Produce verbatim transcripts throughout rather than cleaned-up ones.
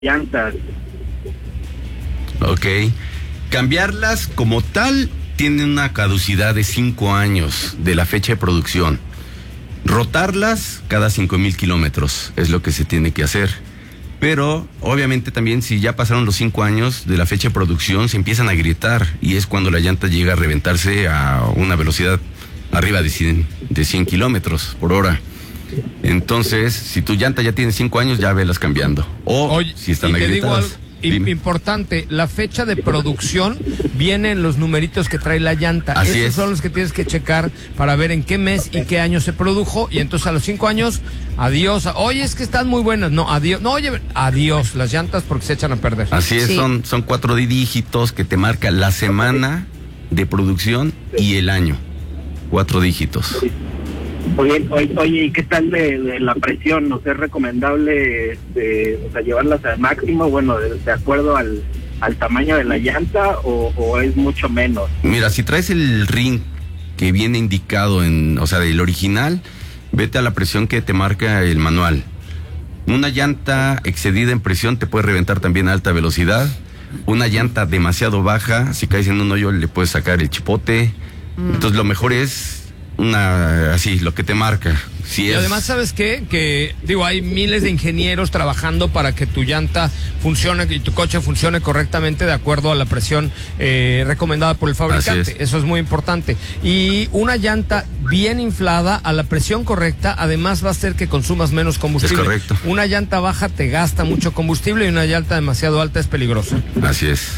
llantas. Ok. Cambiarlas como tal tienen una caducidad de cinco años de la fecha de producción. Rotarlas cada cinco mil kilómetros es lo que se tiene que hacer. Pero obviamente también si ya pasaron los cinco años de la fecha de producción se empiezan a grietar y es cuando la llanta llega a reventarse a una velocidad arriba de cien, de cien kilómetros por hora. Entonces, si tu llanta ya tiene cinco años, ya velas cambiando. O Oye, si están y te digo agrietadas. algo importante, la fecha de producción viene en los numeritos que trae la llanta. Así Esos es. son los que tienes que checar para ver en qué mes y qué año se produjo. Y entonces a los cinco años, adiós. Oye, es que están muy buenas. No, adiós. No, oye, adiós las llantas porque se echan a perder. Así es, Sí. son, son cuatro dígitos que te marca la semana de producción y el año. Cuatro dígitos. Oye, oye, oye, ¿y qué tal de, de la presión? ¿No es recomendable este, o sea, llevarlas al máximo, bueno, de, de acuerdo al, al tamaño de la llanta o, o es mucho menos? Mira, si traes el ring que viene indicado en, o sea, del original, vete a la presión que te marca el manual. Una llanta excedida en presión te puede reventar también a alta velocidad. Una llanta demasiado baja, si caes en un hoyo le puedes sacar el chipote. Mm. Entonces lo mejor es una, así, lo que te marca. Si Y es... además, ¿sabes qué? Que, digo, hay miles de ingenieros trabajando para que tu llanta funcione y tu coche funcione correctamente de acuerdo a la presión eh, recomendada por el fabricante. Es. Eso es muy importante. Y una llanta bien inflada a la presión correcta, además va a hacer que consumas menos combustible. Es correcto. Una llanta baja te gasta mucho combustible y una llanta demasiado alta es peligrosa. Así es.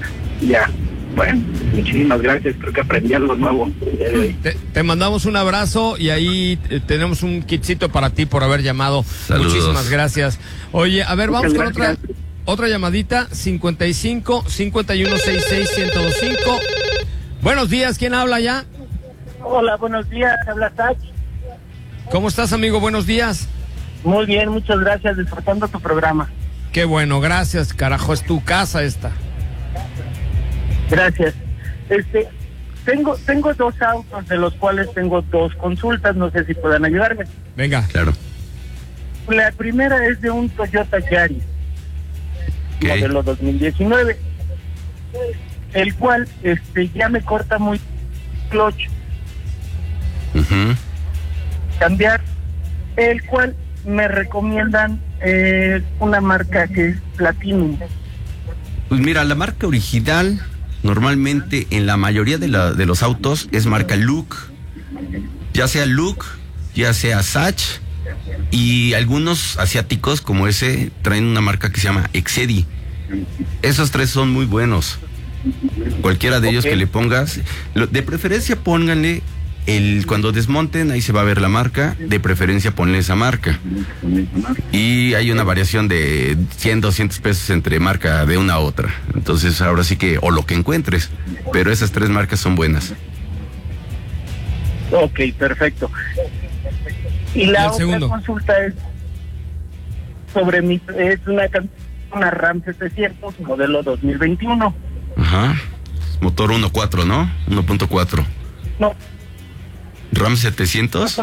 Ya, bueno, muchísimas gracias, creo que aprendí algo nuevo. Te, te mandamos un abrazo y ahí eh, tenemos un kitcito para ti por haber llamado. Saludos. Muchísimas gracias. Oye, a ver, vamos Muchas con otra gracias. otra llamadita, cincuenta y cinco, cincuenta y uno, sesenta y seis, ciento veinticinco. Buenos días, ¿quién habla ya? Hola, buenos días, habla Sach. ¿Cómo estás, amigo? Buenos días. Muy bien, muchas gracias, disfrutando tu programa. Qué bueno, gracias, carajo, es tu casa esta. Gracias. Este, tengo tengo dos autos de los cuales tengo dos consultas, no sé si puedan ayudarme. Venga. Claro. La primera es de un Toyota Yaris, Okay. modelo dos mil diecinueve, el cual este ya me corta muy clutch, Uh-huh. cambiar, el cual me recomiendan eh, una marca que es Platinum. Pues mira, la marca original normalmente en la mayoría de, la, de los autos es marca Look, ya sea Look, ya sea Sach, y algunos asiáticos como ese traen una marca que se llama Excedi. Esos tres son muy buenos. Cualquiera de ellos Ok. que le pongas, lo- de preferencia pónganle el, cuando desmonten ahí se va a ver la marca, de preferencia ponle esa marca. Y hay una variación de cien, doscientos pesos entre marca de una a otra. Entonces ahora sí que, o lo que encuentres, pero esas tres marcas son buenas. Ok, perfecto. Y ¿Y la el otra segundo? consulta es sobre mi, es una, cam- una RAM setecientos, modelo dos mil veintiuno. Ajá. Motor uno punto cuatro, ¿no? uno punto cuatro. No, RAM setecientos.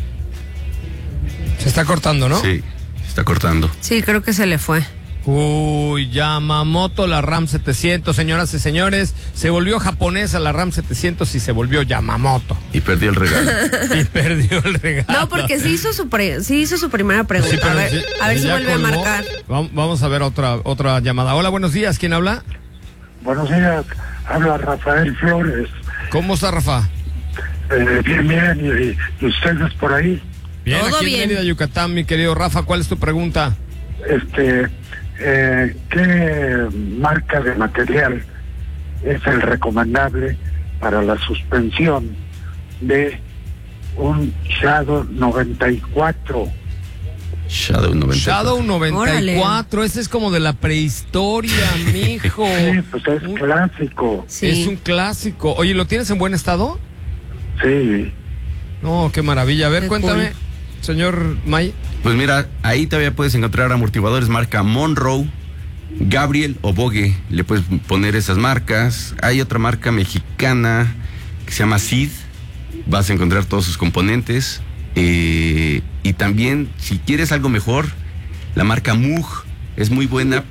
Se está cortando, ¿no? Sí, se está cortando. Sí, creo que se le fue. Uy, Yamamoto, la RAM setecientos, señoras y señores, se volvió japonesa la RAM setecientos y se volvió Yamamoto. Y perdió el regalo. Y perdió el regalo. No, porque sí hizo su pre- sí hizo su primera pregunta. Sí, pero a ver, sí, a ver si ya vuelve colgó. a marcar. Vam- Vamos a ver otra otra llamada. Hola, buenos días. ¿Quién habla? Buenos días, habla Rafael Flores. ¿Cómo está, Rafa? Eh, bien, bien, y, y ustedes por ahí. Bien, Todo aquí bien. en Mérida, Yucatán, mi querido Rafa. ¿Cuál es tu pregunta? Este, eh, ¿qué marca de material es el recomendable para la suspensión de un Shadow noventa y cuatro? Shadow noventa y cuatro. Shadow noventa y cuatro. Órale. Ese es como de la prehistoria, mijo. Sí, pues es Un- clásico. Sí. Es un clásico. Oye, ¿lo tienes en buen estado? Sí. No, qué maravilla. A ver, Qué cuéntame, cool. señor May. Pues mira, ahí todavía puedes encontrar amortiguadores marca Monroe, Gabriel o Bogue. Le puedes poner esas marcas. Hay otra marca mexicana que se llama Sid. Vas a encontrar todos sus componentes. Eh, y también, si quieres algo mejor, la marca Moog Es muy buena